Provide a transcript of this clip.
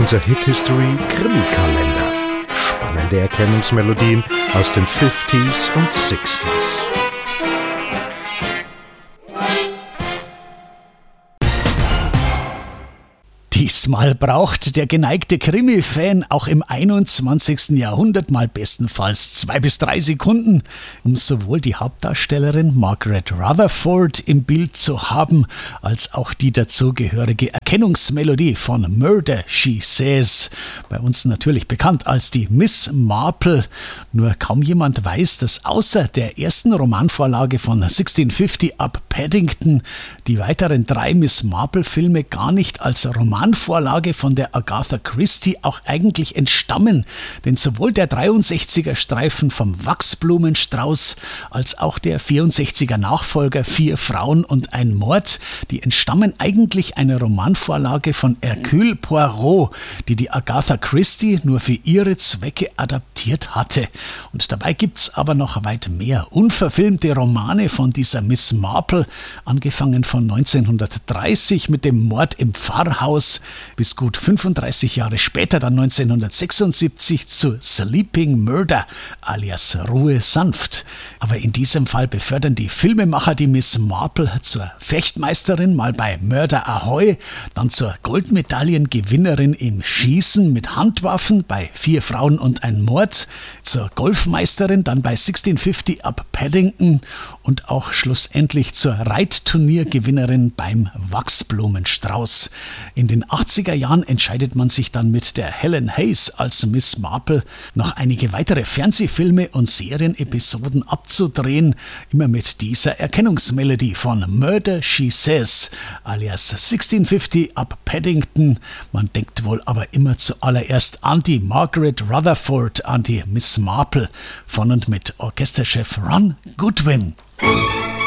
unser Hit History Krimi-Kalender. Spannende Erkennungsmelodien aus den 50s und 60s. Diesmal braucht der geneigte Krimi-Fan auch im 21. Jahrhundert mal bestenfalls 2 bis 3 Sekunden, um sowohl die Hauptdarstellerin Margaret Rutherford im Bild zu haben, als auch die dazugehörige Erkennungsmelodie von Murder, She Says. Bei uns natürlich bekannt als die Miss Marple. Nur kaum jemand weiß, dass außer der ersten Romanvorlage von 1650 Up Paddington die weiteren 3 Miss Marple-Filme gar nicht als Romanvorlage von der Agatha Christie auch eigentlich entstammen, denn sowohl der 63er Streifen vom Wachsblumenstrauß als auch der 64er Nachfolger 4 Frauen und ein Mord, die entstammen eigentlich einer Romanvorlage von Hercule Poirot, die Agatha Christie nur für ihre Zwecke adaptiert hatte. Und dabei gibt's aber noch weit mehr unverfilmte Romane von dieser Miss Marple, angefangen von 1930 mit dem Mord im Pfarrhaus bis gut 35 Jahre später, dann 1976 zu Sleeping Murder alias Ruhe sanft. Aber in diesem Fall befördern die Filmemacher die Miss Marple zur Fechtmeisterin, mal bei Murder Ahoy, dann zur Goldmedaillengewinnerin im Schießen mit Handwaffen bei 4 Frauen und ein Mord, zur Golfmeisterin dann bei 1650 Up Paddington und auch schlussendlich zur Reitturniergewinnerin beim Wachsblumenstrauß. In den 80er Jahren entscheidet man sich dann mit der Helen Hayes als Miss Marple noch einige weitere Fernsehfilme und Serienepisoden abzudrehen, immer mit dieser Erkennungsmelodie von Murder, She Says, alias 1650 Up Paddington. Man denkt wohl aber immer zuallererst an die Margaret Rutherford, an die Miss Marple, von und mit Orchesterchef Ron Goodwin.